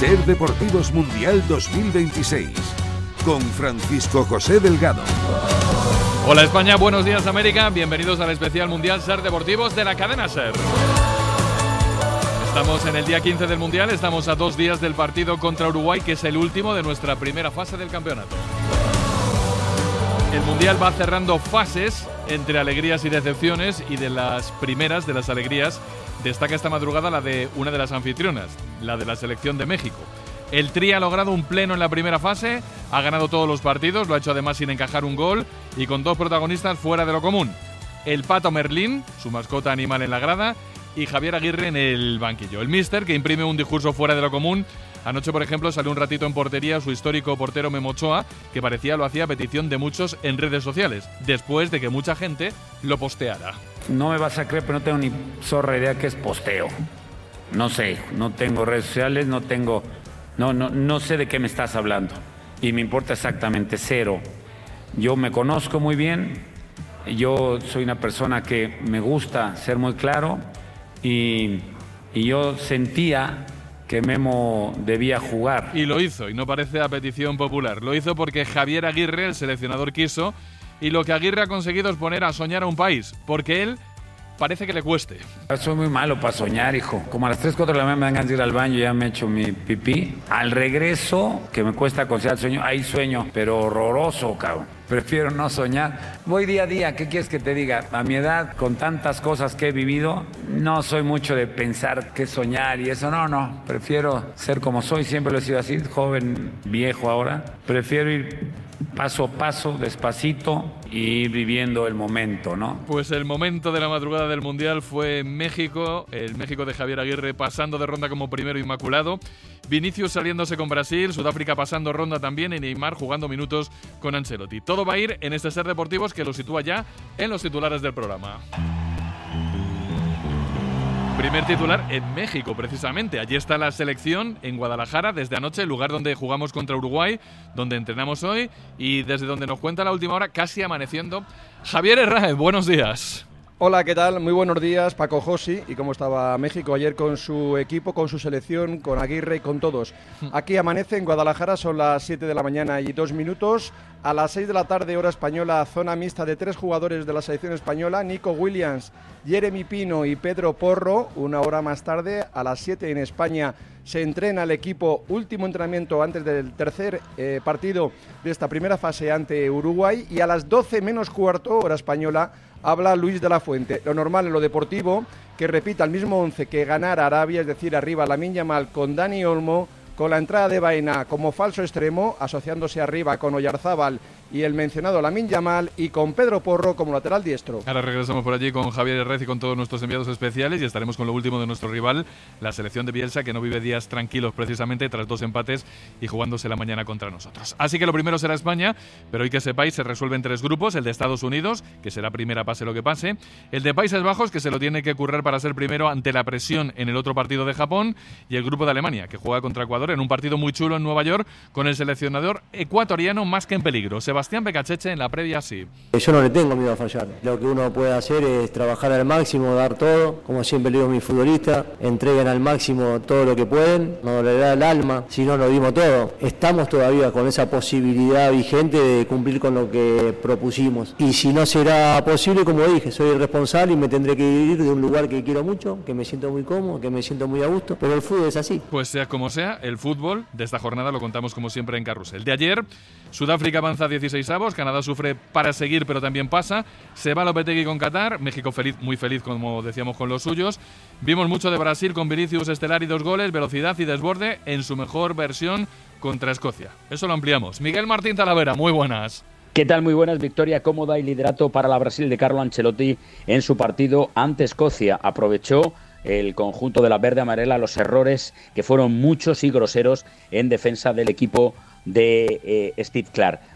Ser Deportivos Mundial 2026 con Francisco José Delgado. Hola España, buenos días América, bienvenidos al especial Mundial Ser Deportivos de la cadena Ser. Estamos en el día 15 del Mundial, estamos a 2 días del partido contra Uruguay, que es el último de nuestra primera fase del campeonato. El Mundial va cerrando fases entre alegrías y decepciones, y de las primeras de las alegrías destaca esta madrugada la de una de las anfitrionas, la de la selección de México. El Tri ha logrado un pleno en la primera fase, ha ganado todos los partidos, lo ha hecho además sin encajar un gol y con 2 protagonistas fuera de lo común. El Pato Merlín, su mascota animal en la grada, y Javier Aguirre en el banquillo. El míster, que imprime un discurso fuera de lo común. Anoche, por ejemplo, salió un ratito en portería su histórico portero Memo Ochoa, que parecía lo hacía a petición de muchos en redes sociales, después de que mucha gente lo posteara. No me vas a creer, pero no tengo ni zorra idea qué es posteo. No sé, no tengo redes sociales, no sé de qué me estás hablando. Y me importa exactamente cero. Yo me conozco muy bien, yo soy una persona que me gusta ser muy claro y yo sentía que Memo debía jugar. Y lo hizo, y no parece a petición popular. Lo hizo porque Javier Aguirre, el seleccionador, quiso, y lo que Aguirre ha conseguido es poner a soñar a un país, porque él parece que le cueste. Soy muy malo para soñar, hijo. Como a las 3, 4 de la mañana me dan ganas de ir al baño, ya me he hecho mi pipí. Al regreso, que me cuesta conciliar el sueño, ahí sueño, pero horroroso, cabrón. Prefiero no soñar. Voy día a día, ¿qué quieres que te diga? A mi edad, con tantas cosas que he vivido, no soy mucho de pensar qué soñar y eso. No. Prefiero ser como soy, siempre lo he sido así, joven, viejo ahora. Prefiero ir paso a paso, despacito, y ir viviendo el momento, ¿no? Pues el momento de la madrugada del Mundial fue México, el México de Javier Aguirre pasando de ronda como primero inmaculado, Vinicius saliéndose con Brasil, Sudáfrica pasando ronda también y Neymar jugando minutos con Ancelotti. Todo va a ir en este Ser Deportivos que lo sitúa ya en los titulares del programa. Primer titular en México, precisamente. Allí está la selección en Guadalajara desde anoche, el lugar donde jugamos contra Uruguay, donde entrenamos hoy y desde donde nos cuenta la última hora, casi amaneciendo, Javier Herráez. Buenos días. Hola, ¿qué tal? Muy buenos días, Paco Josi. ¿Y cómo estaba México ayer con su equipo, con su selección, con Aguirre y con todos? Aquí amanece en Guadalajara, son las 7 de la mañana y 2 minutos. A las 6 de la tarde, hora española, zona mixta de 3 jugadores de la selección española, Nico Williams, Jeremy Pino y Pedro Porro. Una hora más tarde, a las 7 en España, se entrena el equipo, último entrenamiento antes del tercer partido de esta primera fase ante Uruguay. Y a las 12 menos cuarto, hora española, habla Luis de la Fuente. Lo normal en lo deportivo, que repita el mismo 11 que ganara Arabia, es decir, arriba Lamine Yamal con Dani Olmo, con la entrada de Baena como falso extremo, asociándose arriba con Oyarzábal y el mencionado Lamine Yamal, y con Pedro Porro como lateral diestro. Ahora regresamos por allí con Javier Herráez y con todos nuestros enviados especiales y estaremos con lo último de nuestro rival, la selección de Bielsa, que no vive días tranquilos precisamente tras 2 empates y jugándose la mañana contra nosotros. Así que lo primero será España, pero hoy que sepáis se resuelven 3 grupos, el de Estados Unidos, que será primera pase lo que pase, el de Países Bajos, que se lo tiene que currar para ser primero ante la presión en el otro partido de Japón, y el grupo de Alemania, que juega contra Ecuador en un partido muy chulo en Nueva York, con el seleccionador ecuatoriano más que en peligro. Sebastián Becacheche en la previa sí. Yo no le tengo miedo a fallar. Lo que uno puede hacer es trabajar al máximo, dar todo. Como siempre le digo a mis futbolistas, entreguen al máximo todo lo que pueden. No dolerá el alma, si no lo dimos todo. Estamos todavía con esa posibilidad vigente de cumplir con lo que propusimos. Y si no será posible, como dije, soy el responsable y me tendré que ir de un lugar que quiero mucho, que me siento muy cómodo, que me siento muy a gusto. Pero el fútbol es así. Pues sea como sea, el fútbol de esta jornada lo contamos como siempre en Carrusel. De ayer, Sudáfrica avanza a 16avos, Canadá sufre para seguir pero también pasa, se va Lopetegui con Qatar, México feliz, muy feliz como decíamos con los suyos, vimos mucho de Brasil con Vinicius estelar y 2 goles, velocidad y desborde en su mejor versión contra Escocia. Eso lo ampliamos. Miguel Martín Talavera, muy buenas. ¿Qué tal? Muy buenas. Victoria cómoda y liderato para la Brasil de Carlo Ancelotti en su partido ante Escocia. Aprovechó el conjunto de la verde amarela los errores, que fueron muchos y groseros, en defensa del equipo de Steve Clark.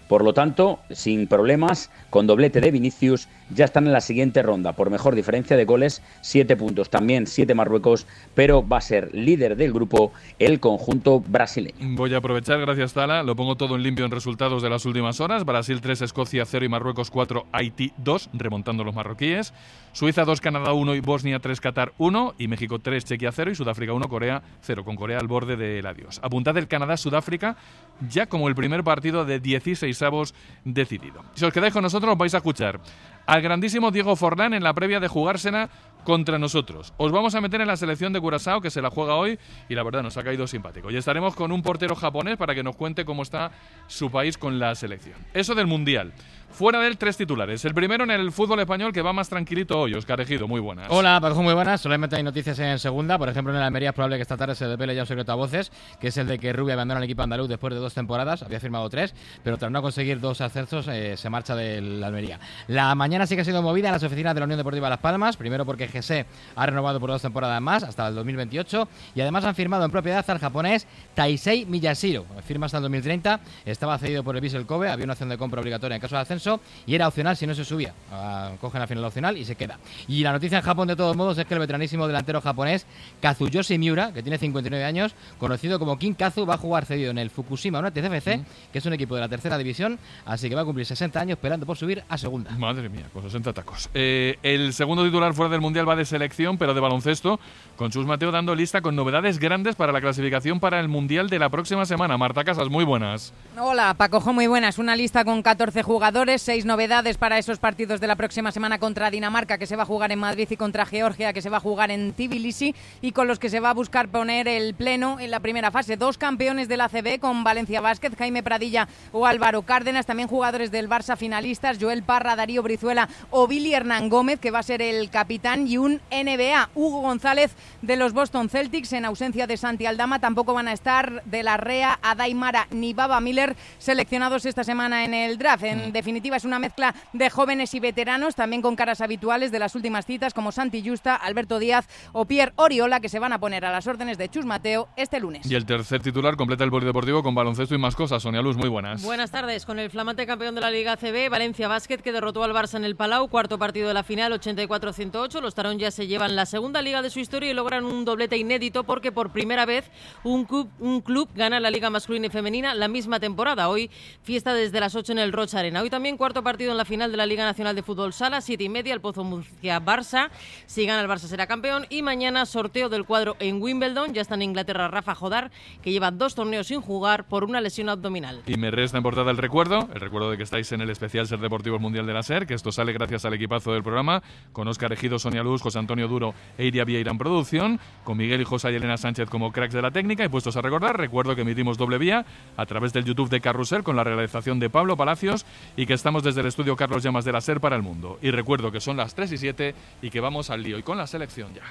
Por lo tanto, sin problemas, con doblete de Vinicius, ya están en la siguiente ronda. Por mejor diferencia de goles, 7 puntos, también 7 Marruecos, pero va a ser líder del grupo el conjunto brasileño. Voy a aprovechar, gracias Tala, lo pongo todo en limpio en resultados de las últimas horas. Brasil 3, Escocia 0 y Marruecos 4, Haití 2, remontando los marroquíes. Suiza 2, Canadá 1 y Bosnia 3, Qatar 1 y México 3, Chequia 0 y Sudáfrica 1, Corea 0, con Corea al borde del adiós. Apuntad el Canadá-Sudáfrica ya como el primer partido de 16avos decidido. Si os quedáis con nosotros vais a escuchar al grandísimo Diego Forlán en la previa de jugársela contra nosotros. Os vamos a meter en la selección de Curazao, que se la juega hoy, y la verdad nos ha caído simpático. Y estaremos con un portero japonés para que nos cuente cómo está su país con la selección. Eso del Mundial. Fuera de él, 3 titulares. El primero en el fútbol español, que va más tranquilito hoy. Óscar Ejido, muy buenas. Hola, Paco, muy buenas. Solamente hay noticias en segunda. Por ejemplo, en el Almería es probable que esta tarde se desvele ya un secreto a voces, que es el de que Rubio abandona el equipo andaluz después de 2 temporadas. Había firmado 3, pero tras no conseguir 2 ascensos, se marcha del Almería. La mañana sí que ha sido movida en las oficinas de la Unión Deportiva Las Palmas. Primero porque Gese ha renovado por 2 temporadas más, hasta el 2028. Y además han firmado en propiedad al japonés Taisei Miyashiro. Firma hasta el 2030. Estaba cedido por el Vissel Kobe. Había una opción de compra obligatoria en caso de ascenso y era opcional si no se subía. Cogen la final opcional y se queda. Y la noticia en Japón, de todos modos, es que el veteranísimo delantero japonés Kazuyoshi Miura, que tiene 59 años, conocido como King Kazu, va a jugar cedido en el Fukushima United FC, que es un equipo de la tercera división, así que va a cumplir 60 años esperando por subir a segunda. Madre mía, con 60 tacos. El segundo titular fuera del Mundial va de selección, pero de baloncesto, con Chus Mateo dando lista con novedades grandes para la clasificación para el Mundial de la próxima semana. Marta Casas, muy buenas. Hola, Pacojo, muy buenas. Una lista con 14 jugadores, 6 novedades para esos partidos de la próxima semana contra Dinamarca, que se va a jugar en Madrid, y contra Georgia, que se va a jugar en Tbilisi, y con los que se va a buscar poner el pleno en la primera fase. 2 campeones del ACB con Valencia Basket, Jaime Pradilla o Álvaro Cárdenas, también jugadores del Barça finalistas, Joel Parra, Darío Brizuela o Billy Hernán Gómez, que va a ser el capitán, y un NBA, Hugo González de los Boston Celtics, en ausencia de Santi Aldama. Tampoco van a estar de la Rea, Adaimara ni Baba Miller, seleccionados esta semana en el draft. En definitiva, es una mezcla de jóvenes y veteranos, también con caras habituales de las últimas citas como Santi Justa, Alberto Díaz o Pierre Oriola, que se van a poner a las órdenes de Chus Mateo este lunes. Y el tercer titular completa el polideportivo con baloncesto y más cosas. Sonia Luz, muy buenas. Buenas tardes. Con el flamante campeón de la Liga ACB, Valencia Basket, que derrotó al Barça en el Palau, cuarto partido de la final, 84-108. Los Tarón ya se llevan la segunda liga de su historia y logran un doblete inédito, porque por primera vez un club gana la Liga masculina y femenina la misma temporada. Hoy fiesta desde las 8 en el Rocha Arena. Hoy también cuarto partido en la final de la Liga Nacional de Fútbol Sala, 7:30, el Pozo Murcia-Barça. Si gana el Barça será campeón. Y mañana sorteo del cuadro en Wimbledon. Ya está en Inglaterra Rafa Jodar, que lleva 2 torneos sin jugar por una lesión abdominal. Y me resta en portada el recuerdo de que estáis en el especial Ser Deportivos Mundial de la SER, que esto sale gracias al equipazo del programa, con Óscar Ejido, Sonia Luz, José Antonio Duro e Iria Vieira en producción, con Miguel y José y Elena Sánchez como cracks de la técnica. Y puestos a recordar, recuerdo que emitimos doble vía a través del YouTube de Carrusel con la realización de Pablo Palacios, y que estamos desde el estudio Carlos Llamas de la SER para el mundo. Y recuerdo que son las 3:07 y que vamos al lío y con la selección ya.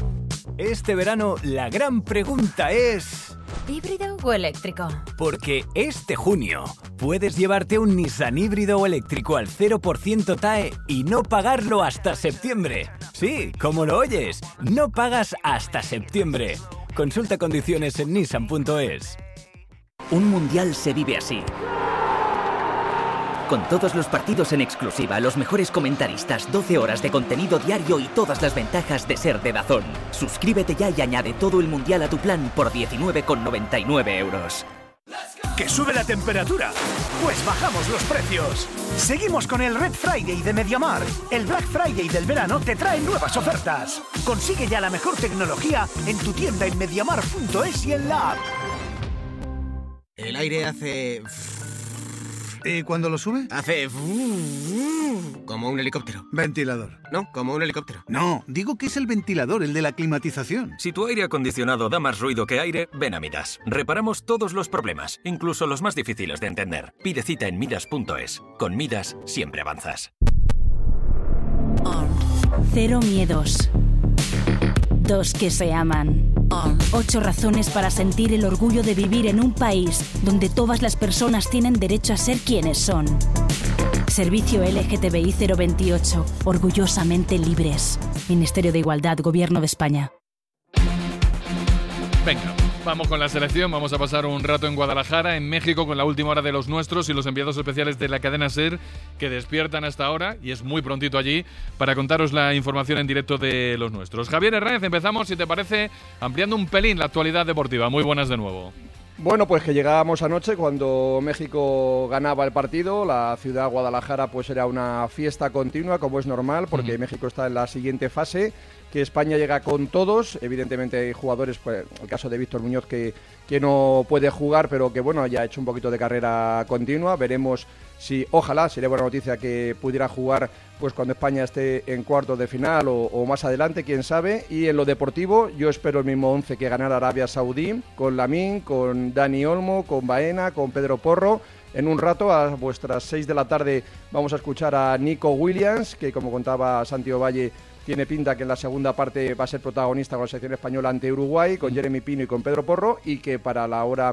Este verano la gran pregunta es... ¿híbrido o eléctrico? Porque este junio puedes llevarte un Nissan híbrido o eléctrico al 0% TAE y no pagarlo hasta septiembre. Sí, como lo oyes, no pagas hasta septiembre. Consulta condiciones en nissan.es. Un mundial se vive así. Con todos los partidos en exclusiva, los mejores comentaristas, 12 horas de contenido diario y todas las ventajas de ser de DAZN. Suscríbete ya y añade todo el mundial a tu plan por 19,99 euros. ¿Que sube la temperatura? Pues bajamos los precios. Seguimos con el Red Friday de MediaMarkt. El Black Friday del verano te trae nuevas ofertas. Consigue ya la mejor tecnología en tu tienda en mediamar.es y en la app. El aire hace... ¿Y cuando lo sube? Hace... como un helicóptero. Ventilador. No, como un helicóptero. No, digo que es el ventilador, el de la climatización. Si tu aire acondicionado da más ruido que aire, ven a Midas. Reparamos todos los problemas, incluso los más difíciles de entender. Pide cita en Midas.es. Con Midas siempre avanzas. 0 miedos. 2 que se aman. 8 razones para sentir el orgullo de vivir en un país donde todas las personas tienen derecho a ser quienes son. Servicio LGTBI 028. Orgullosamente libres. Ministerio de Igualdad, Gobierno de España. Venga, Vamos con la selección, vamos a pasar un rato en Guadalajara, en México, con la última hora de los nuestros y los enviados especiales de la cadena SER que despiertan hasta ahora, y es muy prontito allí, para contaros la información en directo de los nuestros. Javier Hernández, empezamos, si te parece, ampliando un pelín la actualidad deportiva. Muy buenas de nuevo. Bueno, pues que llegábamos anoche cuando México ganaba el partido. La ciudad Guadalajara pues era una fiesta continua, como es normal, porque México está en la siguiente fase, que España llega con todos. Evidentemente hay jugadores, pues el caso de Víctor Muñoz, que no puede jugar, pero que bueno, ya ha hecho un poquito de carrera continua. Veremos si, ojalá, sería buena noticia que pudiera jugar pues cuando España esté en cuartos de final o más adelante, quién sabe. Y en lo deportivo, yo espero el mismo 11 que ganara Arabia Saudí, con Lamine, con Dani Olmo, con Baena, con Pedro Porro. En un rato, a vuestras 6 de la tarde, vamos a escuchar a Nico Williams, que como contaba Santiago Valle, tiene pinta que en la segunda parte va a ser protagonista con la selección española ante Uruguay, con Jeremy Pino y con Pedro Porro, y que para la hora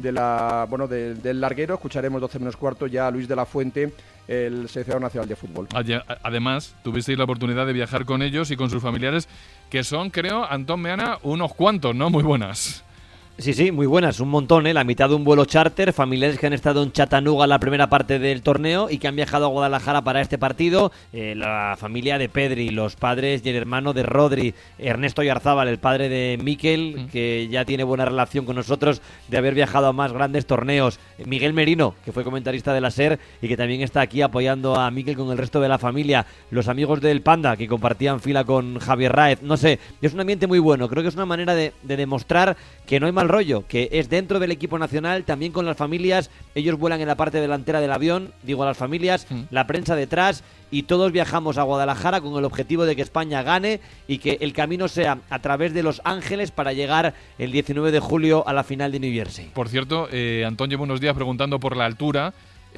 del larguero escucharemos 12 menos cuarto ya a Luis de la Fuente, el seleccionador nacional de fútbol. Además, tuvisteis la oportunidad de viajar con ellos y con sus familiares, que son, creo, Antón Meana, unos cuantos, ¿no? Muy buenas. Sí, muy buenas, un montón, la mitad de un vuelo charter, familiares que han estado en Chattanooga la primera parte del torneo y que han viajado a Guadalajara para este partido. La familia de Pedri, los padres y el hermano de Rodri, Ernesto Oyarzábal, el padre de Mikel, que ya tiene buena relación con nosotros de haber viajado a más grandes torneos. Miguel Merino, que fue comentarista de la SER y que también está aquí apoyando a Mikel con el resto de la familia. Los amigos del Panda, que compartían fila con Javier Raez. No sé, es un ambiente muy bueno. Creo que es una manera de demostrar que no hay mal rollo, que es dentro del equipo nacional, también con las familias. Ellos vuelan en la parte delantera del avión, digo a las familias, la prensa detrás, y todos viajamos a Guadalajara con el objetivo de que España gane y que el camino sea a través de Los Ángeles para llegar el 19 de julio a la final de New Jersey. Por cierto, Antón lleva unos días preguntando por la altura.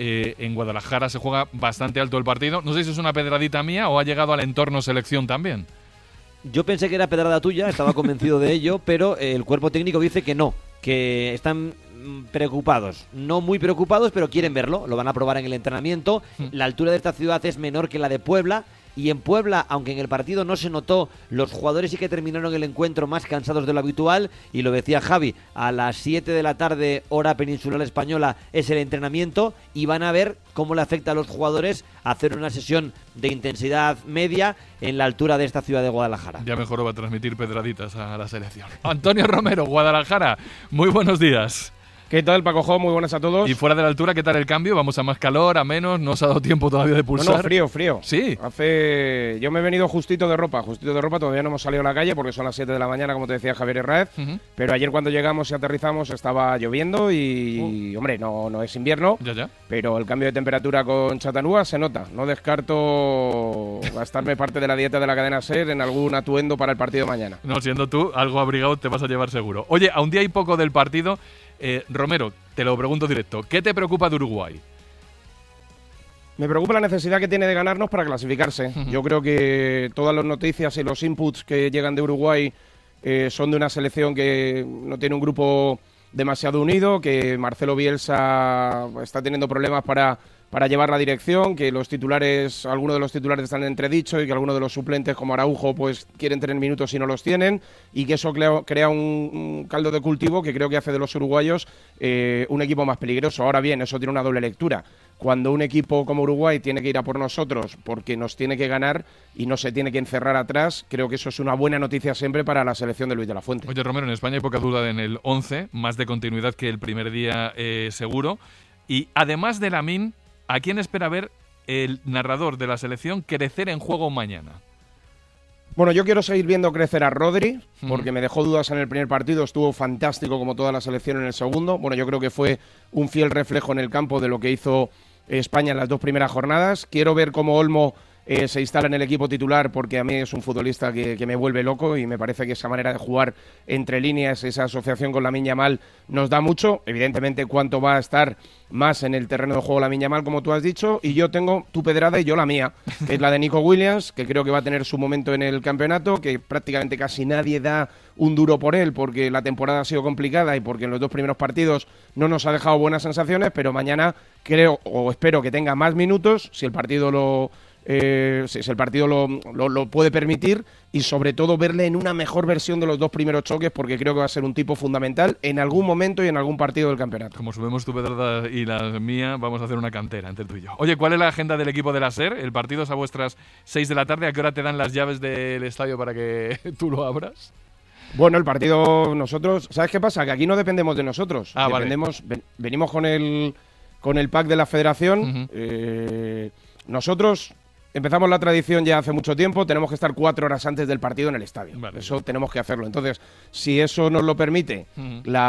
En Guadalajara se juega bastante alto el partido. No sé si es una pedradita mía o ha llegado al entorno selección también. Yo pensé que era pedrada tuya, estaba convencido de ello, pero el cuerpo técnico dice que no, que están preocupados, no muy preocupados, pero quieren verlo, lo van a probar en el entrenamiento. La altura de esta ciudad es menor que la de Puebla, y en Puebla, aunque en el partido no se notó, los jugadores sí que terminaron el encuentro más cansados de lo habitual, y lo decía Javi, a las 7 de la tarde, hora peninsular española, es el entrenamiento, y van a ver cómo le afecta a los jugadores hacer una sesión de intensidad media en la altura de esta ciudad de Guadalajara. Ya mejor va a transmitir pedraditas a la selección. Antonio Romero, Guadalajara, muy buenos días. ¿Qué tal, Paco? Muy buenas a todos. Y fuera de la altura, ¿qué tal el cambio? ¿Vamos a más calor, a menos? ¿No os ha dado tiempo todavía de pulsar? No, frío. Sí. Yo me he venido justito de ropa, todavía no hemos salido a la calle porque son las 7 de la mañana, como te decía Javier Herráez, pero ayer cuando llegamos y aterrizamos estaba lloviendo y, hombre, no es invierno, pero el cambio de temperatura con Chattanooga se nota. No descarto gastarme parte de la dieta de la cadena SER en algún atuendo para el partido mañana. No, siendo tú, algo abrigado te vas a llevar seguro. Oye, a un día y poco del partido, Romero, te lo pregunto directo, ¿qué te preocupa de Uruguay? Me preocupa la necesidad que tiene de ganarnos para clasificarse. Yo creo que todas las noticias y los inputs que llegan de Uruguay son de una selección que no tiene un grupo demasiado unido, que Marcelo Bielsa está teniendo problemas para llevar la dirección, que algunos de los titulares están en entredicho y que algunos de los suplentes como Araujo pues quieren tener minutos y no los tienen, y que eso crea un caldo de cultivo que creo que hace de los uruguayos un equipo más peligroso. Ahora bien, eso tiene una doble lectura. Cuando un equipo como Uruguay tiene que ir a por nosotros porque nos tiene que ganar y no se tiene que encerrar atrás, creo que eso es una buena noticia siempre para la selección de Luis de la Fuente. Oye, Romero, en España hay poca duda en el 11, más de continuidad que el primer día seguro. Y además de Lamine, ¿a quién espera ver el narrador de la selección crecer en juego mañana? Bueno, yo quiero seguir viendo crecer a Rodri, porque me dejó dudas en el primer partido, estuvo fantástico como toda la selección en el segundo. Bueno, yo creo que fue un fiel reflejo en el campo de lo que hizo España en las 2 primeras jornadas. Quiero ver cómo Olmo se instala en el equipo titular, porque a mí es un futbolista que me vuelve loco y me parece que esa manera de jugar entre líneas, esa asociación con Lamine Yamal nos da mucho. Evidentemente, cuánto va a estar más en el terreno de juego Lamine Yamal, como tú has dicho, y yo tengo tu pedrada y yo la mía, que es la de Nico Williams, que creo que va a tener su momento en el campeonato, que prácticamente casi nadie da un duro por él porque la temporada ha sido complicada y porque en los 2 primeros partidos no nos ha dejado buenas sensaciones, pero mañana creo o espero que tenga más minutos, si el partido lo si el partido lo puede permitir, y sobre todo verle en una mejor versión de los 2 primeros choques, porque creo que va a ser un tipo fundamental en algún momento y en algún partido del campeonato. Como subimos tu pedrada y la mía, vamos a hacer una cantera entre tú y yo. Oye, ¿cuál es la agenda del equipo de la SER? El partido es a vuestras 6 de la tarde. ¿A qué hora te dan las llaves del estadio para que tú lo abras? Bueno, el partido nosotros... ¿Sabes qué pasa? Que aquí no dependemos de nosotros. Dependemos, vale. Venimos con el pack de la federación. Nosotros empezamos la tradición ya hace mucho tiempo. Tenemos que estar 4 horas antes del partido en el estadio. Vale. Eso tenemos que hacerlo. Entonces, si eso nos lo permite el que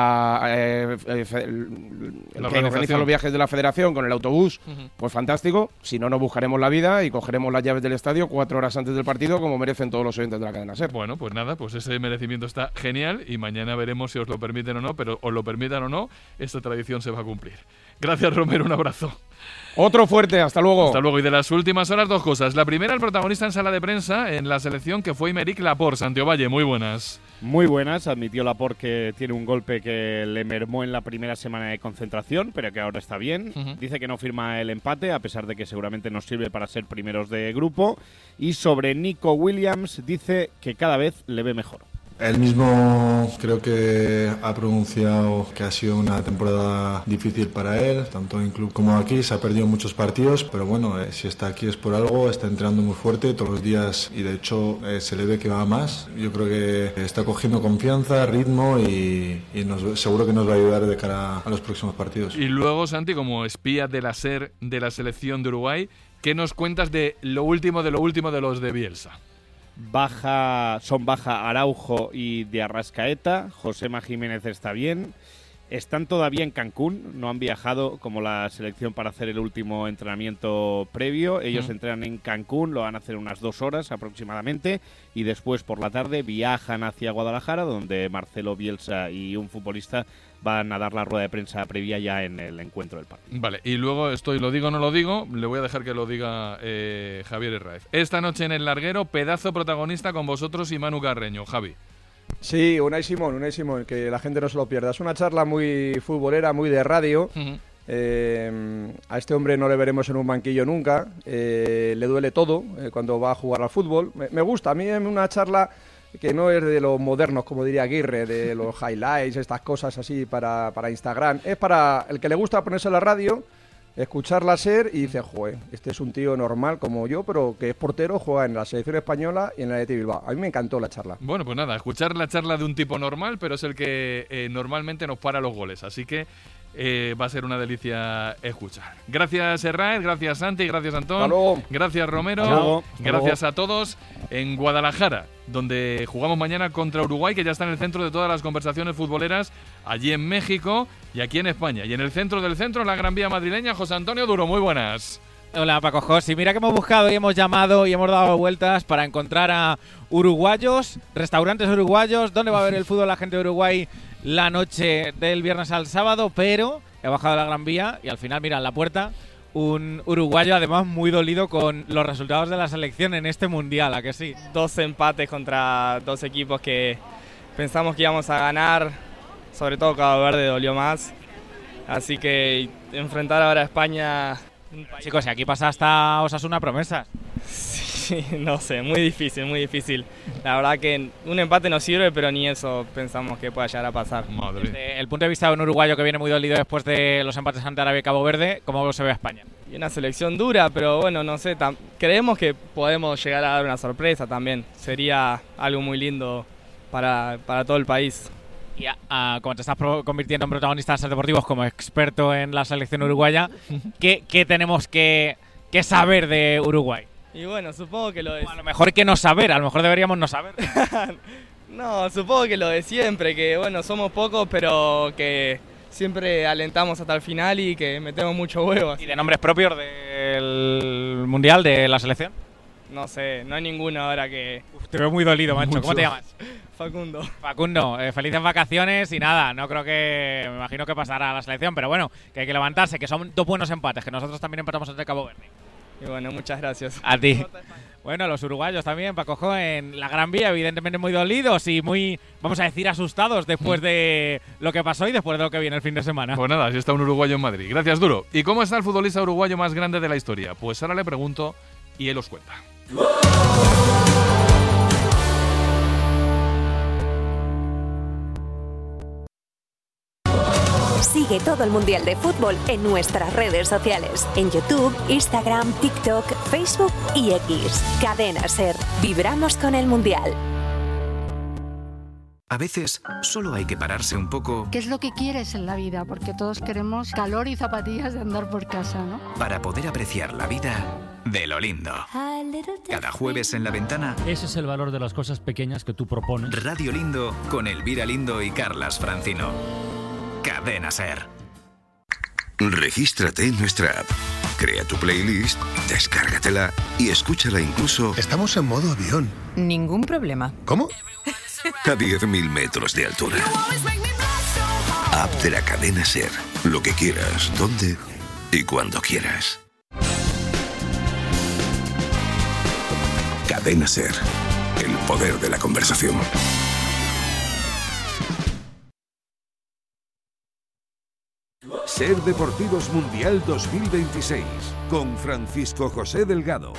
organiza los viajes de la federación con el autobús, pues fantástico. Si no, nos buscaremos la vida y cogeremos las llaves del estadio 4 horas antes del partido, como merecen todos los oyentes de la cadena SER. Bueno, pues nada, pues ese merecimiento está genial y mañana veremos si os lo permiten o no, pero os lo permitan o no, esta tradición se va a cumplir. Gracias, Romero, un abrazo. Otro fuerte, hasta luego. Hasta luego. Y de las últimas horas, 2 cosas. La primera, el protagonista en sala de prensa en la selección, que fue Aymeric Laporte. Santiago Valle, muy buenas. Muy buenas. Admitió Laporte que tiene un golpe que le mermó en la primera semana de concentración, pero que ahora está bien. Dice que no firma el empate, a pesar de que seguramente nos sirve para ser primeros de grupo. Y sobre Nico Williams, dice que cada vez le ve mejor. Él mismo creo que ha pronunciado que ha sido una temporada difícil para él, tanto en club como aquí. Se ha perdido muchos partidos, pero bueno, si está aquí es por algo. Está entrenando muy fuerte todos los días y de hecho se le ve que va más. Yo creo que está cogiendo confianza, ritmo y seguro que nos va a ayudar de cara a los próximos partidos. Y luego, Santi, como espía de la SER de la selección de Uruguay, ¿qué nos cuentas de lo último de los de Bielsa? Son baja Araujo y de Arrascaeta. Josema Jiménez está bien. Están todavía en Cancún, no han viajado como la selección para hacer el último entrenamiento previo. Ellos entrenan en Cancún, lo van a hacer unas 2 horas aproximadamente, y después por la tarde viajan hacia Guadalajara, donde Marcelo Bielsa y un futbolista van a dar la rueda de prensa previa ya en el encuentro del partido. Vale, y luego lo digo o no lo digo, le voy a dejar que lo diga Javier Herráez. Esta noche en el larguero, pedazo protagonista con vosotros y Manu Carreño. Javi. Sí, Unai Simón, que la gente no se lo pierda. Es una charla muy futbolera, muy de radio. A este hombre no le veremos en un banquillo nunca. Le duele todo cuando va a jugar al fútbol. Me gusta, a mí es una charla que no es de los modernos, como diría Aguirre, de los highlights, estas cosas así para Instagram. Es para el que le gusta ponerse en la radio, escuchar la SER y dice, joder, este es un tío normal como yo, pero que es portero, juega en la selección española y en la de Bilbao. A mí me encantó la charla. Bueno, pues nada, escuchar la charla de un tipo normal, pero es el que normalmente nos para los goles, así que va a ser una delicia escuchar. Gracias, Herráez, gracias, Santi, gracias, Antón, gracias, Romero, gracias a todos. En Guadalajara, donde jugamos mañana contra Uruguay, que ya está en el centro de todas las conversaciones futboleras, allí en México y aquí en España. Y en el centro del centro, la Gran Vía madrileña, José Antonio Duro, muy buenas. Hola, Paco José. Mira que hemos buscado y hemos llamado y hemos dado vueltas para encontrar a uruguayos, restaurantes uruguayos, dónde va a ver el fútbol la gente de Uruguay la noche del viernes al sábado, pero he bajado la Gran Vía y al final, mira, en la puerta, un uruguayo además muy dolido con los resultados de la selección en este Mundial, ¿a que sí? 2 empates contra 2 equipos que pensamos que íbamos a ganar, sobre todo Cabo Verde dolió más, así que enfrentar ahora a España... Chicos, y aquí pasa hasta Osasuna promesas. Sí, no sé, muy difícil. La verdad que un empate no sirve, pero ni eso pensamos que pueda llegar a pasar. Desde el punto de vista de un uruguayo que viene muy dolido después de los empates ante Arabia y Cabo Verde, ¿cómo se ve a España? Y una selección dura, pero bueno, no sé, creemos que podemos llegar a dar una sorpresa también. Sería algo muy lindo para todo el país. Y como te estás convirtiendo en protagonista de Ser Deportivos como experto en la selección uruguaya, ¿qué tenemos que saber de Uruguay? Y bueno, supongo que lo de... A lo mejor que no saber, a lo mejor deberíamos no saber. No, supongo que lo de siempre, que bueno, somos pocos, pero que siempre alentamos hasta el final y que metemos mucho huevo. ¿Y de nombres propios del Mundial, de la selección? No sé, no hay ninguno ahora que... Te veo muy dolido, macho. ¿Cómo te llamas? Facundo, felices vacaciones y nada, no creo que... Me imagino que pasará a la selección, pero bueno, que hay que levantarse, que son 2 buenos empates, que nosotros también empatamos ante Cabo Verde. Y bueno, muchas gracias. A ti. Bueno, los uruguayos también, Paco Jo, en la Gran Vía, evidentemente muy dolidos y muy, vamos a decir, asustados después de lo que pasó y después de lo que viene el fin de semana. Pues nada, así está un uruguayo en Madrid. Gracias, Duro. ¿Y cómo está el futbolista uruguayo más grande de la historia? Pues ahora le pregunto y él os cuenta. Sigue todo el Mundial de Fútbol en nuestras redes sociales, en YouTube, Instagram, TikTok, Facebook y X. Cadena SER. Vibramos con el Mundial. A veces solo hay que pararse un poco. ¿Qué es lo que quieres en la vida? Porque todos queremos calor y zapatillas de andar por casa, ¿no? Para poder apreciar la vida de lo lindo. Cada jueves en La Ventana. Ese es el valor de las cosas pequeñas que tú propones. Radio Lindo con Elvira Lindo y Carlas Francino. Cadena SER. Regístrate en nuestra app. Crea tu playlist, descárgatela y escúchala incluso... Estamos en modo avión. Ningún problema. ¿Cómo? A 10.000 metros de altura. App de la cadena SER. Lo que quieras, donde y cuando quieras. Cadena SER. El poder de la conversación. SER Deportivos Mundial 2026 con Francisco José Delgado.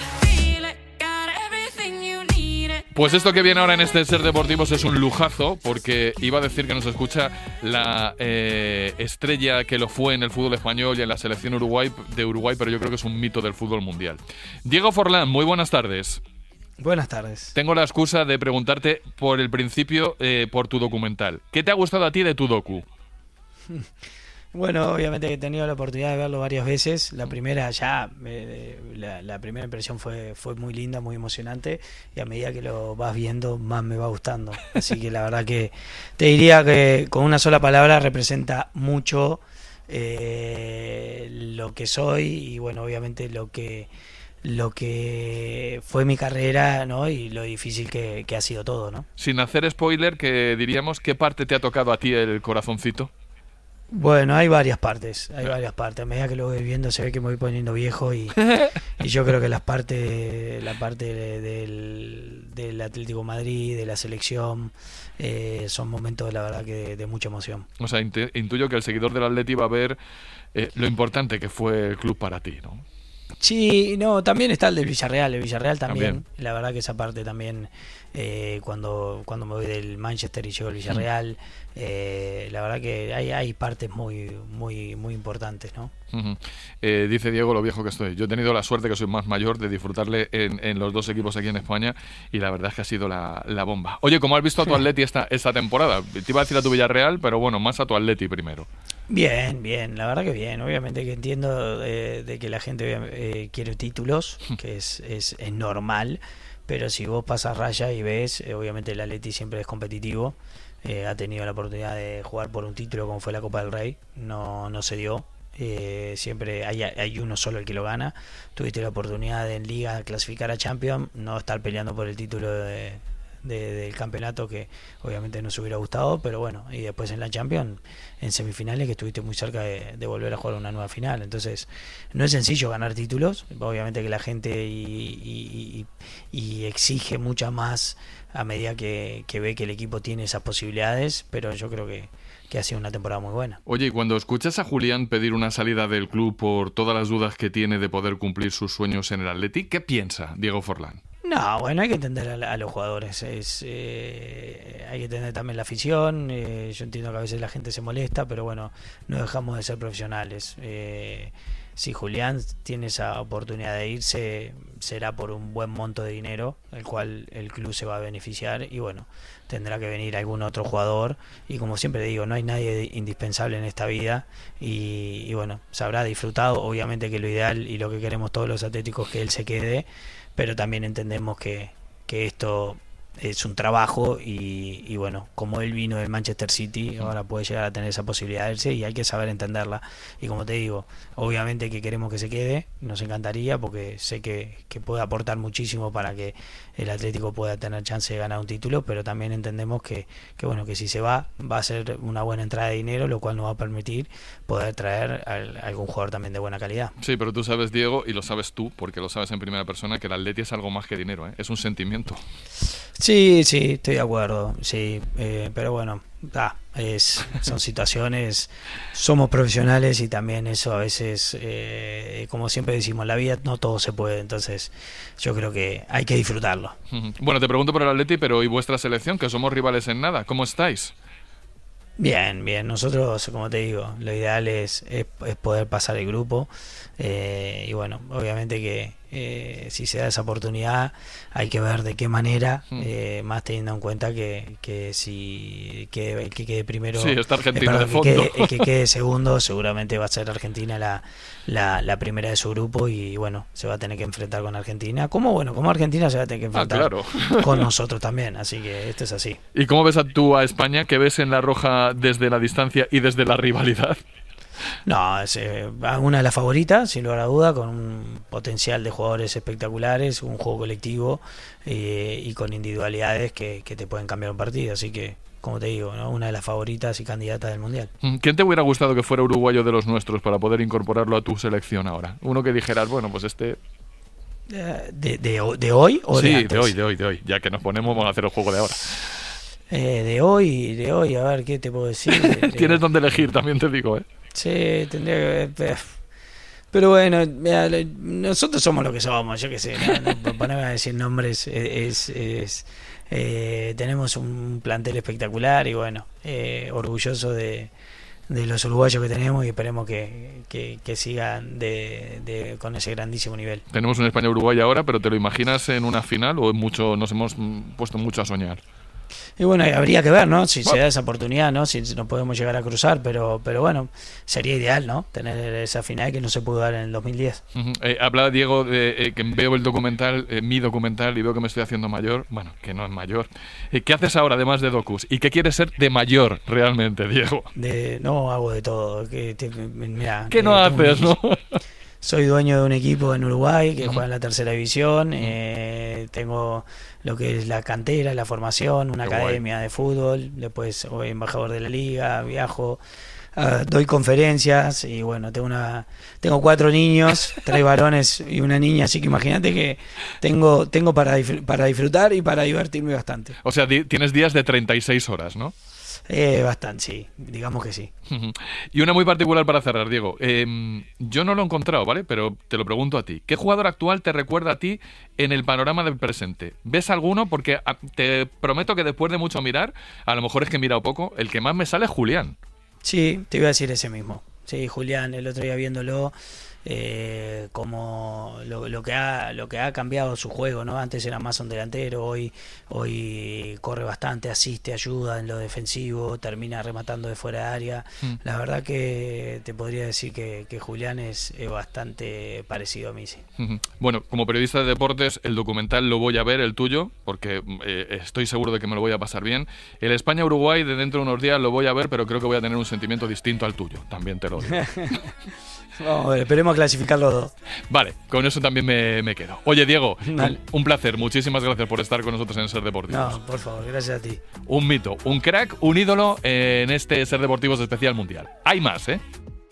Pues esto que viene ahora en este SER Deportivos es un lujazo, porque iba a decir que nos escucha la estrella que lo fue en el fútbol español y en la selección de Uruguay, pero yo creo que es un mito del fútbol mundial. Diego Forlán, muy buenas tardes. Buenas tardes. Tengo la excusa de preguntarte por el principio, por tu documental. ¿Qué te ha gustado a ti de tu docu? Bueno, obviamente he tenido la oportunidad de verlo varias veces. La primera la primera impresión fue muy linda, muy emocionante, y a medida que lo vas viendo más me va gustando. Así que la verdad que te diría que con una sola palabra representa mucho lo que soy y bueno, obviamente lo que fue mi carrera, ¿no? Y lo difícil que ha sido todo, ¿no? Sin hacer spoiler, que diríamos, ¿qué parte te ha tocado a ti el corazoncito? Bueno, hay varias partes. A medida que lo voy viendo se ve que me voy poniendo viejo y yo creo que la parte del Atlético Madrid, de la selección, son momentos, la verdad, que de mucha emoción. O sea, intuyo que el seguidor del Atleti va a ver lo importante que fue el club para ti, ¿no? Sí, no, también está el del Villarreal. El Villarreal también. La verdad que esa parte también, cuando me voy del Manchester y llego al Villarreal, la verdad que hay partes muy importantes, ¿no? Dice Diego lo viejo que estoy. Yo he tenido la suerte, que soy más mayor, de disfrutarle en los dos equipos aquí en España, y la verdad es que ha sido la bomba. Oye, ¿cómo has visto a tu Atleti esta temporada? Te iba a decir a tu Villarreal, pero bueno, más a tu Atleti primero. Bien, la verdad que bien. Obviamente que entiendo de que la gente quiere títulos, que es normal, pero si vos pasas raya y ves, obviamente el Atleti siempre es competitivo. Ha tenido la oportunidad de jugar por un título como fue la Copa del Rey, no se dio. Siempre hay uno solo el que lo gana. Tuviste la oportunidad de en Liga clasificar a Champions, no estar peleando por el título del campeonato, que obviamente nos hubiera gustado, pero bueno, y después en la Champions, en semifinales, que estuviste muy cerca de volver a jugar una nueva final. Entonces no es sencillo ganar títulos, obviamente que la gente y exige mucha más a medida que ve que el equipo tiene esas posibilidades, pero yo creo que ha sido una temporada muy buena. Oye, y cuando escuchas a Julián pedir una salida del club por todas las dudas que tiene de poder cumplir sus sueños en el Atleti, ¿qué piensa Diego Forlán? No, bueno, hay que entender a los jugadores, hay que entender también la afición. Yo entiendo que a veces la gente se molesta, pero bueno, no dejamos de ser profesionales. Si Julián tiene esa oportunidad de irse, será por un buen monto de dinero, el cual el club se va a beneficiar, y bueno, tendrá que venir algún otro jugador, y como siempre digo, no hay nadie indispensable en esta vida, y bueno, se habrá disfrutado. Obviamente que lo ideal y lo que queremos todos los atléticos es que él se quede, pero también entendemos que esto es un trabajo, y bueno, como él vino del Manchester City, ahora puede llegar a tener esa posibilidad de irse, y hay que saber entenderla. Y como te digo, obviamente que queremos que se quede, nos encantaría, porque sé que puede aportar muchísimo para que el Atlético pueda tener chance de ganar un título, pero también entendemos que bueno, que si se va a ser una buena entrada de dinero, lo cual nos va a permitir poder traer a algún jugador también de buena calidad. Sí, pero tú sabes, Diego, y lo sabes tú, porque lo sabes en primera persona, que el Atleti es algo más que dinero, es un sentimiento. Sí, estoy de acuerdo, sí, pero bueno, son situaciones, somos profesionales y también eso a veces, como siempre decimos, en la vida no todo se puede, entonces yo creo que hay que disfrutarlo. Bueno, te pregunto por el Atleti, pero ¿y vuestra selección? Que somos rivales en nada, ¿cómo estáis? Bien, nosotros, como te digo, lo ideal es poder pasar el grupo, y bueno, obviamente que si se da esa oportunidad hay que ver de qué manera, más teniendo en cuenta que si el que quede primero, está Argentina de fondo. El que quede segundo seguramente va a ser Argentina la primera de su grupo, y bueno, se va a tener que enfrentar con Argentina, como Argentina se va a tener que enfrentar con nosotros también, así que esto es así. ¿Y cómo ves tú a España? ¿Qué ves en la roja desde la distancia y desde la rivalidad? No, es una de las favoritas, sin lugar a duda, con un potencial de jugadores espectaculares, un juego colectivo y con individualidades que te pueden cambiar un partido, así que, como te digo, ¿no? Una de las favoritas y candidatas del Mundial. ¿Quién te hubiera gustado que fuera uruguayo de los nuestros para poder incorporarlo a tu selección ahora? Uno que dijeras, bueno, pues este... ¿De hoy o de antes? Sí, de hoy, ya que nos ponemos, vamos a hacer el juego de ahora. De hoy, a ver, ¿qué te puedo decir? Tienes donde elegir, también te digo, ¿eh? Sí, tendría que... Pero bueno, mira, nosotros somos lo que somos, yo qué sé, no ponerme a decir nombres, tenemos un plantel espectacular y bueno, orgulloso de los uruguayos que tenemos, y esperemos que sigan con ese grandísimo nivel. Tenemos un España-Uruguay ahora, pero ¿te lo imaginas en una final o nos hemos puesto mucho a soñar? Y bueno, habría que ver, ¿no? Si se da esa oportunidad, ¿no? Si nos podemos llegar a cruzar, pero bueno, sería ideal, ¿no? Tener esa final que no se pudo dar en el 2010. Habla Diego de que veo el documental, mi documental, y veo que me estoy haciendo mayor. Bueno, que no es mayor. ¿Qué haces ahora, además de docus? ¿Y qué quieres ser de mayor realmente, Diego? No, hago de todo. Mira, ¿qué no haces, no? Soy dueño de un equipo en Uruguay que juega en la tercera división. Tengo lo que es la cantera, la formación, una academia de fútbol. Después soy embajador de la liga, viajo, doy conferencias y bueno, tengo 4 niños, 3 varones y una niña, así que imagínate que tengo para disfrutar y para divertirme bastante. O sea, tienes días de 36 horas, ¿no? Bastante, sí, digamos que sí. Y una muy particular para cerrar, Diego. Yo no lo he encontrado, ¿vale? Pero te lo pregunto a ti. ¿Qué jugador actual te recuerda a ti en el panorama del presente? ¿Ves alguno? Porque te prometo que después de mucho mirar, a lo mejor es que he mirado poco, el que más me sale es Julián. Sí, te iba a decir ese mismo. Sí, Julián, el otro día viéndolo, como lo que ha cambiado su juego, ¿no? Antes era más un delantero, hoy corre bastante, asiste, ayuda en lo defensivo, termina rematando de fuera de área. La verdad que te podría decir que Julián es bastante parecido a mí, sí. Bueno, como periodista de deportes, el documental lo voy a ver, el tuyo, porque estoy seguro de que me lo voy a pasar bien. El España-Uruguay de dentro de unos días lo voy a ver, pero creo que voy a tener un sentimiento distinto al tuyo, también te lo digo. Vamos a ver, esperemos clasificar los dos. Vale, con eso también me quedo. Oye, Diego, un placer. Muchísimas gracias por estar con nosotros en Ser Deportivos. No, por favor, gracias a ti. Un mito, un crack, un ídolo en este Ser Deportivos especial mundial. Hay más, ¿eh?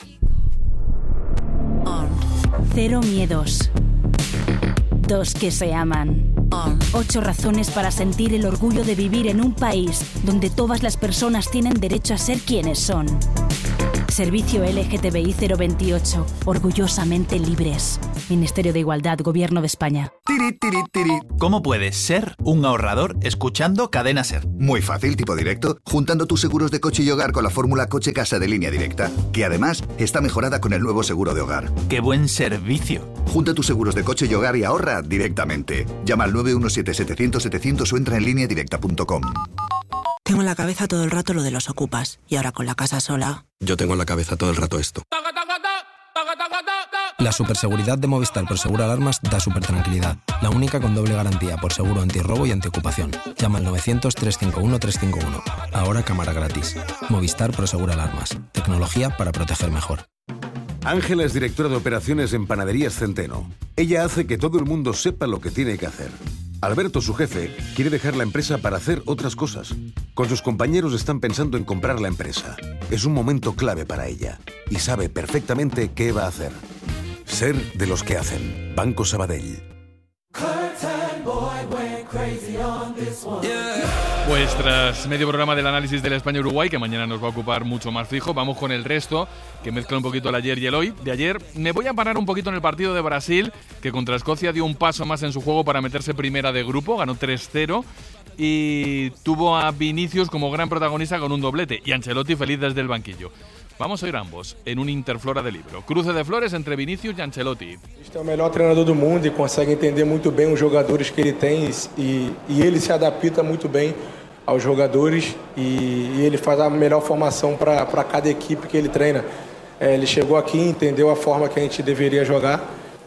Cero miedos. 2 que se aman. 8 razones para sentir el orgullo de vivir en un país donde todas las personas tienen derecho a ser quienes son. Servicio LGTBI 028. Orgullosamente libres. Ministerio de Igualdad, Gobierno de España. ¿Cómo puedes ser un ahorrador escuchando Cadena Ser? Muy fácil, tipo directo, juntando tus seguros de coche y hogar con la fórmula coche-casa de Línea Directa, que además está mejorada con el nuevo seguro de hogar. ¡Qué buen servicio! Junta tus seguros de coche y hogar y ahorra directamente. Llama al 917-700-700 o entra en lineadirecta.com. Tengo en la cabeza todo el rato lo de los ocupas, y ahora con la casa sola... Yo tengo en la cabeza todo el rato esto. La superseguridad de Movistar Prosegur Alarmas da súper tranquilidad. La única con doble garantía por seguro antirrobo y antiocupación. Llama al 900-351-351. Ahora cámara gratis. Movistar Prosegur Alarmas. Tecnología para proteger mejor. Ángela es directora de operaciones en Panaderías Centeno. Ella hace que todo el mundo sepa lo que tiene que hacer. Alberto, su jefe, quiere dejar la empresa para hacer otras cosas. Con sus compañeros están pensando en comprar la empresa. Es un momento clave para ella y sabe perfectamente qué va a hacer. Ser de los que hacen. Banco Sabadell. Pues tras medio programa del análisis del España-Uruguay, que mañana nos va a ocupar mucho más fijo, vamos con el resto, que mezcla un poquito el ayer y el hoy. De ayer me voy a parar un poquito en el partido de Brasil, que contra Escocia dio un paso más en su juego para meterse primera de grupo, ganó 3-0 y tuvo a Vinicius como gran protagonista con un doblete y Ancelotti feliz desde el banquillo. Vamos a oír ambos en un Interflora de libro. Cruce de flores entre Vinicius y Ancelotti. Este é o melhor treinador do mundo e consegue entender muito bem os jogadores que ele tem e ele se adapta muito bem aos jogadores e ele faz a melhor formação para cada equipe que ele treina. Ele chegou aqui, entendeu a forma que a gente deveria jogar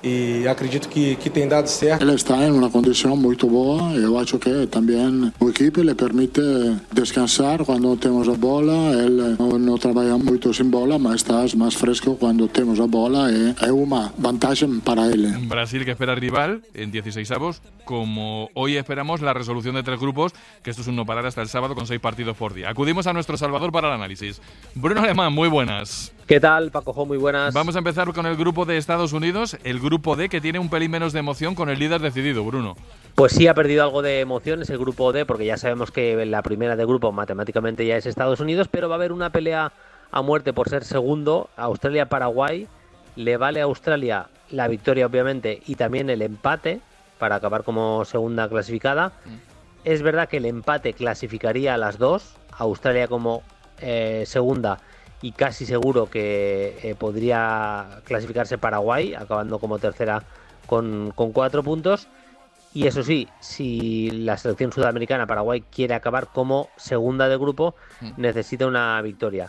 e acredito que tem dado certo. Ele está em uma condição muito boa. Eu acho que também a equipe lhe permite descansar quando temos a bola. Ele não trabalha muito sem bola, mas está mais fresco quando temos a bola e é uma vantagem para ele. Brasil que espera rival en 16avos, como hoy esperamos la resolución de 3 grupos, que esto es un no parar hasta el sábado con 6 partidos por día. Acudimos a nuestro Salvador para el análisis. Bruno Alemán, muy buenas. ¿Qué tal, Paco? Muy buenas. Vamos a empezar con el grupo de Estados Unidos, el grupo D, que tiene un pelín menos de emoción con el líder decidido, Bruno. Pues sí, ha perdido algo de emoción ese grupo D, porque ya sabemos que la primera de grupo matemáticamente ya es Estados Unidos, pero va a haber una pelea a muerte por ser segundo. Australia-Paraguay, le vale a Australia la victoria obviamente y también el empate para acabar como segunda clasificada. Es verdad que el empate clasificaría a las dos, Australia como segunda, y casi seguro que podría clasificarse Paraguay, acabando como tercera con 4 puntos. Y eso sí, si la selección sudamericana, Paraguay, quiere acabar como segunda de grupo, necesita una victoria.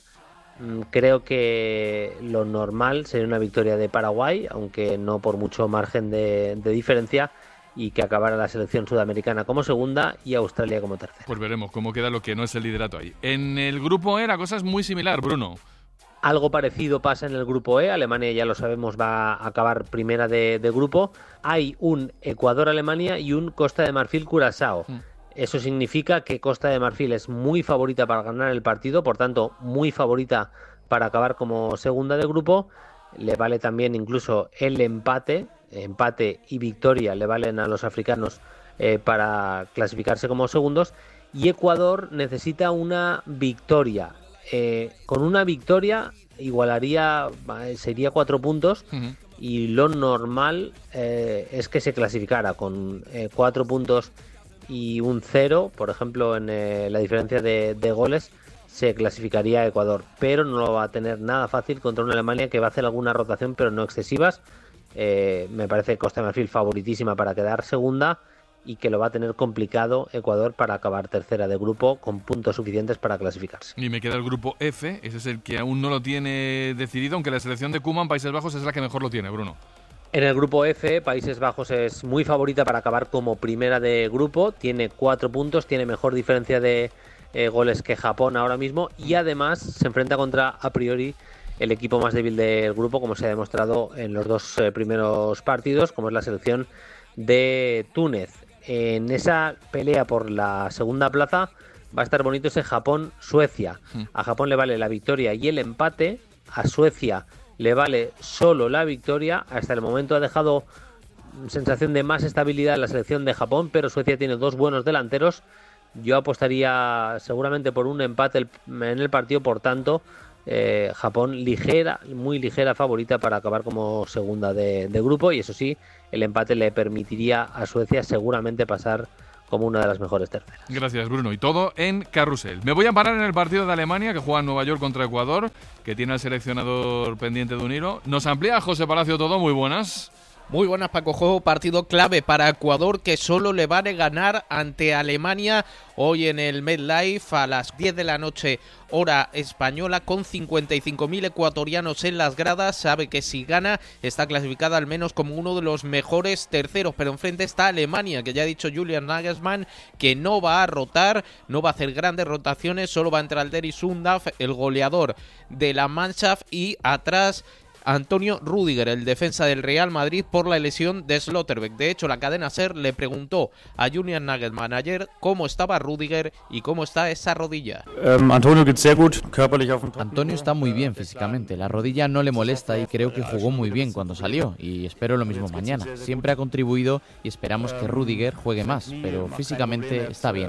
Creo que lo normal sería una victoria de Paraguay, aunque no por mucho margen de diferencia, y que acabara la selección sudamericana como segunda y Australia como tercera. Pues veremos cómo queda lo que no es el liderato ahí. En el grupo E la cosa es muy similar, Bruno. Algo parecido pasa en el grupo E. Alemania, ya lo sabemos, va a acabar primera de grupo. Hay un Ecuador-Alemania y un Costa de Marfil-Curazao. Eso significa que Costa de Marfil es muy favorita para ganar el partido, por tanto, muy favorita para acabar como segunda de grupo. Le vale también incluso el empate y victoria le valen a los africanos para clasificarse como segundos. Y Ecuador necesita una victoria. Con una victoria igualaría, sería 4 puntos, y lo normal es que se clasificara con 4 puntos y un 0, por ejemplo, en la diferencia de goles, se clasificaría a Ecuador, pero no lo va a tener nada fácil contra una Alemania que va a hacer alguna rotación, pero no excesivas. Me parece Costa de Marfil favoritísima para quedar segunda y que lo va a tener complicado Ecuador para acabar tercera de grupo con puntos suficientes para clasificarse. Y me queda el grupo F, ese es el que aún no lo tiene decidido, aunque la selección de Koeman, Países Bajos, es la que mejor lo tiene, Bruno. En el grupo F, Países Bajos es muy favorita para acabar como primera de grupo, tiene 4 puntos, tiene mejor diferencia de goles que Japón ahora mismo, y además se enfrenta contra, a priori, el equipo más débil del grupo, como se ha demostrado en los 2 primeros partidos, como es la selección de Túnez. En esa pelea por la segunda plaza va a estar bonito ese Japón-Suecia. A Japón le vale la victoria y el empate, a Suecia le vale solo la victoria. Hasta el momento ha dejado sensación de más estabilidad en la selección de Japón, pero Suecia tiene 2 buenos delanteros. Yo apostaría seguramente por un empate en el partido, por tanto, Japón muy ligera favorita para acabar como segunda de grupo, y eso sí, el empate le permitiría a Suecia seguramente pasar como una de las mejores terceras. Gracias, Bruno. Y todo en carrusel. Me voy a parar en el partido de Alemania, que juega en Nueva York contra Ecuador, que tiene al seleccionador pendiente de un hilo. Nos amplía José Palacio todo. Muy buenas. Muy buenas, Paco. Juego partido clave para Ecuador, que solo le vale ganar ante Alemania hoy en el MetLife a las 10 de la noche, hora española, con 55.000 ecuatorianos en las gradas. Sabe que si gana está clasificada al menos como uno de los mejores terceros, pero enfrente está Alemania, que ya ha dicho Julian Nagelsmann que no va a rotar, no va a hacer grandes rotaciones, solo va a entrar Derry Sundaf, el goleador de la Mannschaft, y atrás Antonio Rüdiger, el defensa del Real Madrid, por la lesión de Schlotterbeck. De hecho, la cadena SER le preguntó a Julian Nagelsmann ayer cómo estaba Rüdiger y cómo está esa rodilla. Antonio está muy bien físicamente, la rodilla no le molesta y creo que jugó muy bien cuando salió y espero lo mismo mañana. Siempre ha contribuido y esperamos que Rüdiger juegue más, pero físicamente está bien.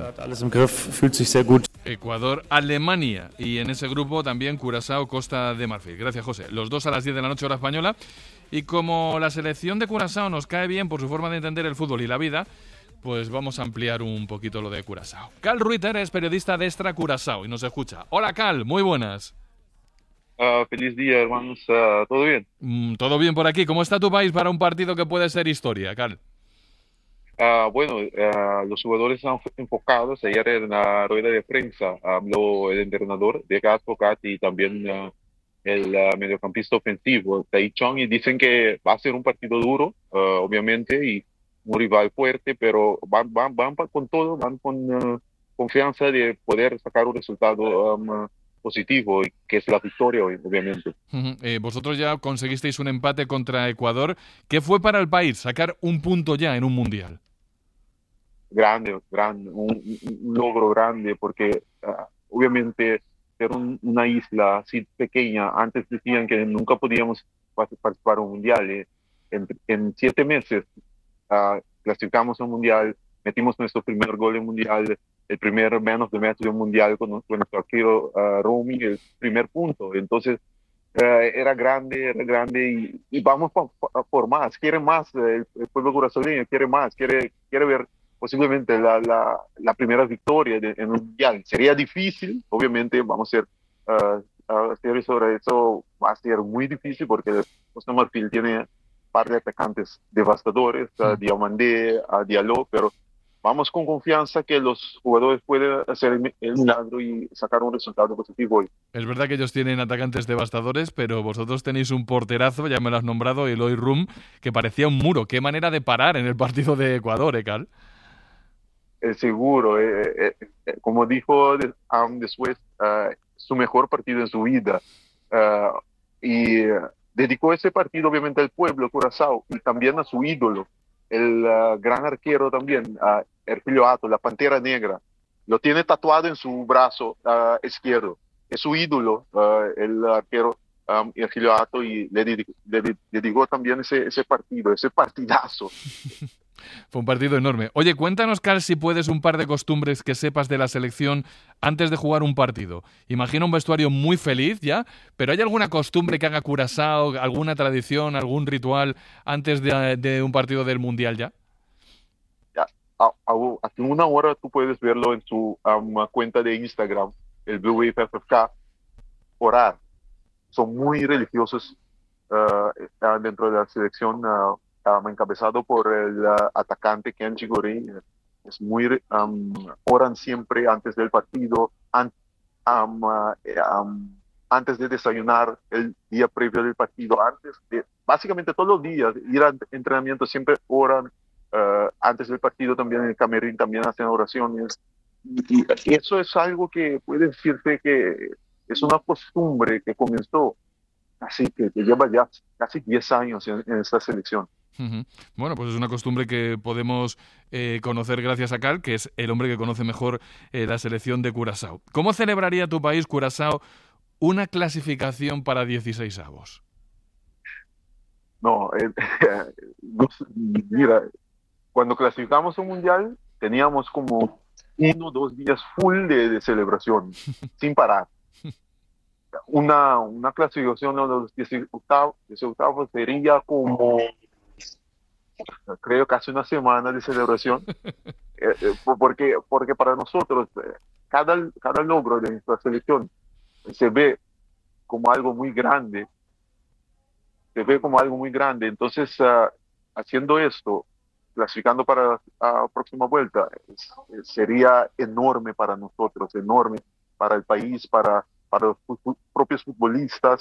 Ecuador, Alemania y en ese grupo también Curazao, Costa de Marfil. Gracias, José. Los dos a las 10 de la noche hora española. Y como la selección de Curazao nos cae bien por su forma de entender el fútbol y la vida, pues vamos a ampliar un poquito lo de Curazao. Cal Ruiter es periodista de Extra Curazao y nos escucha. Hola, Cal, muy buenas. Feliz día, hermanos. ¿Todo bien? Todo bien por aquí. ¿Cómo está tu país para un partido que puede ser historia, Cal? Bueno, los jugadores están enfocados. Ayer en la rueda de prensa habló el entrenador de Gaspocat y también el mediocampista ofensivo, Tai Chong, y dicen que va a ser un partido duro, obviamente, y un rival fuerte, pero van con todo, van con confianza de poder sacar un resultado positivo, que es la victoria hoy, obviamente. Vosotros ya conseguisteis un empate contra Ecuador. ¿Qué fue para el país sacar un punto ya en un mundial? Grande, un logro grande, porque obviamente ser una isla así pequeña, antes decían que nunca podíamos participar en un mundial. En 7 meses clasificamos a un mundial, metimos nuestro primer gol en mundial, el primer man of the match de un mundial con nuestro arquero Romy, el primer punto. Entonces era grande y vamos por más, quiere más, el pueblo curaçaoleño quiere más, quiere ver posiblemente la primera victoria en un mundial. Sería difícil, obviamente vamos a hacer sobre eso, va a ser muy difícil porque Costa Marfil tiene un par de atacantes devastadores, Diomandé, Diallo, pero vamos con confianza que los jugadores pueden hacer el milagro y sacar un resultado positivo hoy. Es verdad que ellos tienen atacantes devastadores, pero vosotros tenéis un porterazo, ya me lo has nombrado, Eloy Rum, que parecía un muro. Qué manera de parar en el partido de Ecuador, Cal. Seguro, como dijo después, su mejor partido en su vida. Y dedicó ese partido obviamente al pueblo Curazao y también a su ídolo, el gran arquero también, Herculio Hato, la Pantera Negra. Lo tiene tatuado en su brazo izquierdo. Es su ídolo, el arquero Herculio Hato, y le dedicó también ese partido, ese partidazo. Fue un partido enorme. Oye, cuéntanos, Cal, si puedes, un par de costumbres que sepas de la selección antes de jugar un partido. Imagino un vestuario muy feliz ya, pero ¿hay alguna costumbre que haga Curazao, alguna tradición, algún ritual antes de un partido del Mundial ya? Hace una hora tú puedes verlo en su cuenta de Instagram, el Blue Wave FFK, orar. Son muy religiosos dentro de la selección, encabezado por el atacante Ken Chigori. Es muy oran siempre antes del partido, antes de desayunar, el día previo del partido, básicamente todos los días ir al entrenamiento siempre oran. Antes del partido también en el camerín también hacen oraciones, y eso es algo que puede decirte que es una costumbre que comenzó así, que lleva ya casi 10 años en esta selección. Bueno, pues es una costumbre que podemos conocer gracias a Cal, que es el hombre que conoce mejor la selección de Curazao. ¿Cómo celebraría tu país, Curazao, una clasificación para 16avos? No, mira, cuando clasificamos un mundial teníamos como 1 o 2 días full de celebración, sin parar. Una clasificación a los 18avos sería como, creo, casi una semana de celebración, porque para nosotros cada logro de nuestra selección se ve como algo muy grande. Entonces, haciendo esto, clasificando para la próxima vuelta, sería enorme para nosotros, enorme para el país, para los propios futbolistas.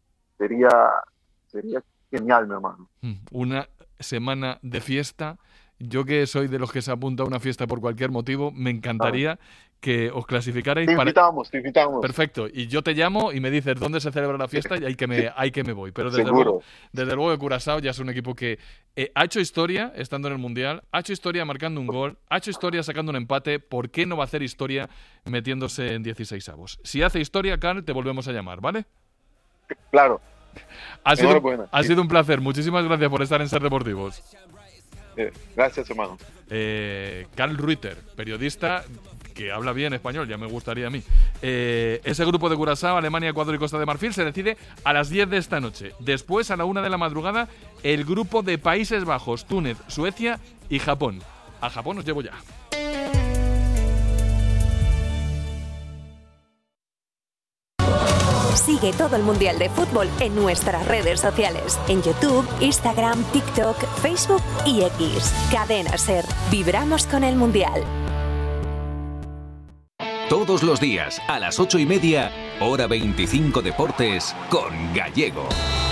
Sería genial, mi hermano. Una semana de fiesta yo que soy de los que se apunta a una fiesta por cualquier motivo, me encantaría que os clasificarais. Te invitamos. Perfecto. Y yo te llamo y me dices dónde se celebra la fiesta y ahí que me voy. Pero desde luego que Curazao ya es un equipo que ha hecho historia estando en el Mundial, ha hecho historia marcando un gol, ha hecho historia sacando un empate. ¿Por qué no va a hacer historia metiéndose en 16avos? Si hace historia, Karl, te volvemos a llamar, ¿vale? Claro. Ha sido un placer. Muchísimas gracias por estar en Ser Deportivos. Gracias, hermano. Karl Reuter, periodista que habla bien español, ya me gustaría a mí. Ese grupo de Curazao, Alemania, Ecuador y Costa de Marfil se decide a las 10 de esta noche. Después, a la 1 de la madrugada, el grupo de Países Bajos, Túnez, Suecia y Japón. A Japón os llevo ya. Sigue todo el Mundial de Fútbol en nuestras redes sociales. En YouTube, Instagram, TikTok, Facebook y X. Cadena SER. Vibramos con el Mundial. Todos los días, a las 8:30, hora 25 Deportes, con Gallego.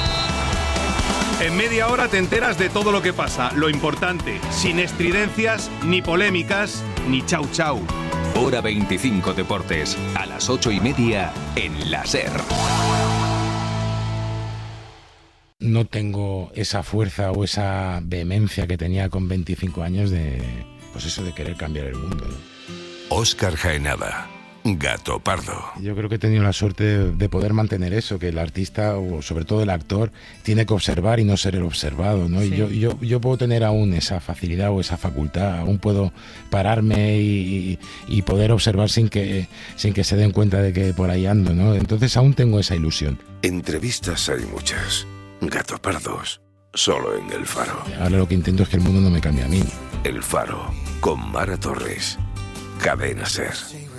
En media hora te enteras de todo lo que pasa, lo importante, sin estridencias, ni polémicas, ni chau chau. Hora 25 Deportes, a las 8:30 en la SER. No tengo esa fuerza o esa vehemencia que tenía con 25 años de querer cambiar el mundo, ¿no? Óscar Jaenada, Gato Pardo. Yo creo que he tenido la suerte de poder mantener eso, que el artista o sobre todo el actor tiene que observar y no ser el observado, ¿no? Sí. Y yo puedo tener aún esa facilidad o esa facultad, aún puedo pararme y poder observar sin que se den cuenta de que por ahí ando, ¿no? Entonces aún tengo esa ilusión. Entrevistas hay muchas, Gato Pardos, solo en El Faro. Ahora lo que intento es que el mundo no me cambie a mí. El Faro, con Mara Torres. Cadena SER.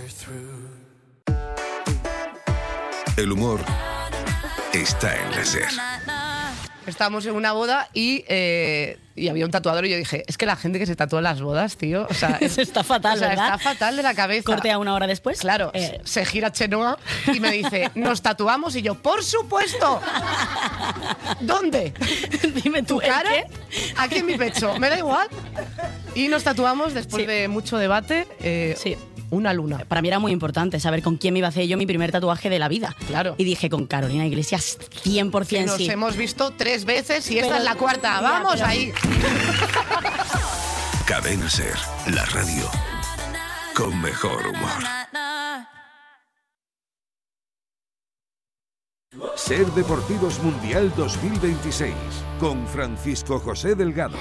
El humor está en la SER. Estábamos en una boda y había un tatuador y yo dije, es que la gente que se tatúa en las bodas, tío, o sea, está fatal, ¿verdad? Está fatal de la cabeza. Corte a una hora después. Claro, se gira Chenoa y me dice, ¿nos tatuamos? Y yo, ¡por supuesto! ¿Dónde? Dime ¿Tu cara? Aquí en mi pecho, me da igual. Y nos tatuamos después de mucho debate. Sí. Una luna. Para mí era muy importante saber con quién me iba a hacer yo mi primer tatuaje de la vida. Claro. Y dije, con Carolina Iglesias, 100% que nos hemos visto 3 veces y esta es la cuarta. ¡Vamos ahí! Cadena SER, la radio con mejor humor. SER Deportivos Mundial 2026 con Francisco José Delgado.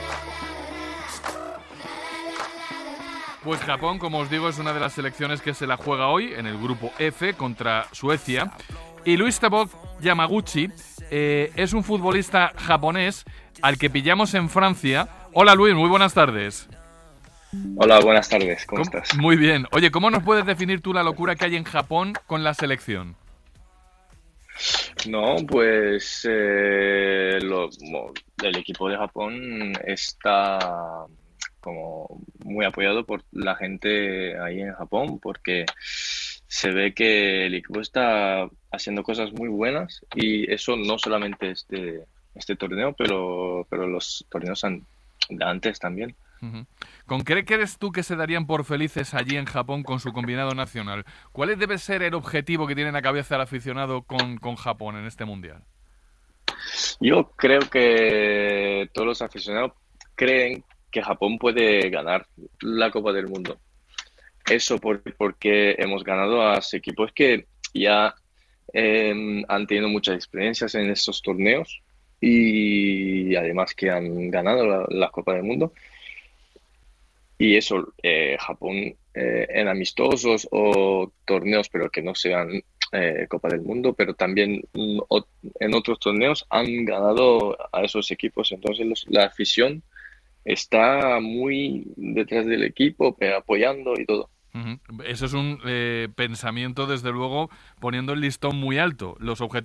Pues Japón, como os digo, es una de las selecciones que se la juega hoy en el grupo F contra Suecia. Y Luis Tabok Yamaguchi es un futbolista japonés al que pillamos en Francia. Hola Luis, muy buenas tardes. Hola, buenas tardes, ¿cómo estás? Muy bien. Oye, ¿cómo nos puedes definir tú la locura que hay en Japón con la selección? No, pues el equipo de Japón está como muy apoyado por la gente ahí en Japón, porque se ve que el equipo está haciendo cosas muy buenas y eso no solamente este torneo, pero los torneos antes también. ¿Con qué crees tú que se darían por felices allí en Japón con su combinado nacional? ¿Cuál debe ser el objetivo que tiene en la cabeza el aficionado con Japón en este Mundial? Yo creo que todos los aficionados creen que Japón puede ganar la Copa del Mundo. Eso porque hemos ganado a equipos que ya han tenido muchas experiencias en estos torneos y además que han ganado la Copa del Mundo. Y eso, Japón en amistosos o torneos, pero que no sean Copa del Mundo, pero también en otros torneos han ganado a esos equipos. Entonces la afición está muy detrás del equipo, apoyando y todo. Eso es un pensamiento, desde luego, poniendo el listón muy alto. Los